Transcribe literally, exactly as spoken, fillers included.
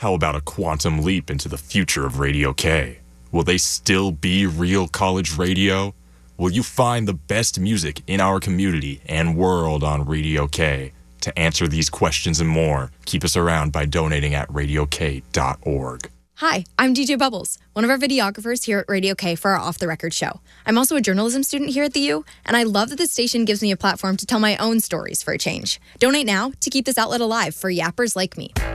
How about a quantum leap into the future of Radio K? Will they still be real college radio? Will you find the best music in our community and world on Radio K? To answer these questions and more, keep us around by donating at radio k dot org. Hi, I'm D J Bubbles, one of our videographers here at Radio K for our Off the Record show. I'm also a journalism student here at the U, and I love that this station gives me a platform to tell my own stories for a change. Donate now to keep this outlet alive for yappers like me.